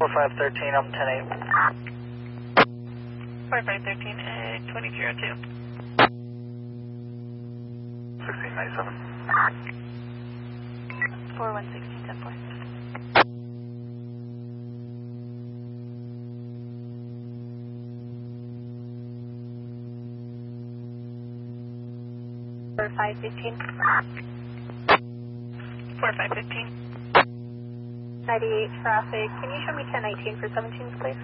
4513, I'm 10-8. 4513, 2302. 1697. 4116, 10-4. 4515. 4515. 98 traffic. Can you show me 1019 for 17s, please?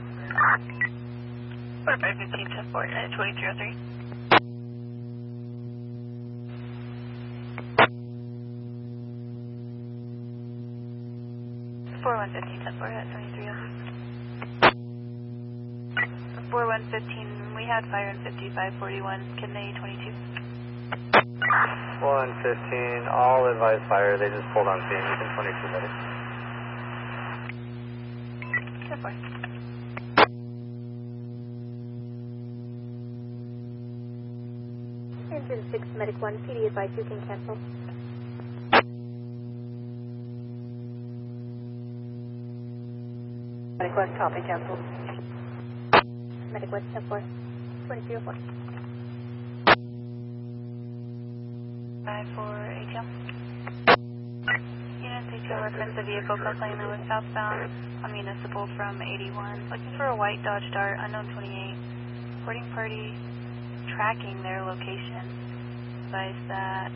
4515, 10-4, 2303. 4115, 10-4, 2303. 4115, we had fire in 5541, Kidney 22. 115, all advised fire, they just pulled on scene, within 22 minutes. 10-4. Engine 6, Medic 1, PD advice, you can cancel. Medic West, copy, cancel. Medic West, 10-4, 2304. 54 ATL. Units ATL reference a vehicle complaint that was southbound on Municipal from 81. Looking for a white Dodge Dart, unknown 28. Reporting party tracking their location. Advise that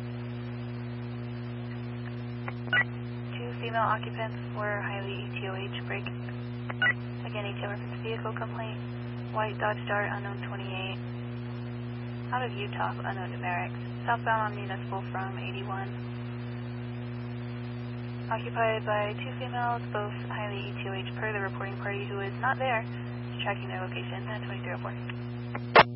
2 female occupants were highly ETOH break. Again, ATL reference vehicle complaint. White Dodge Dart, unknown 28. Out of Utah, unknown numerics. Southbound on Municipal from 81. Occupied by 2 females, both highly ETOH per the reporting party who is not there, tracking their location at 2304.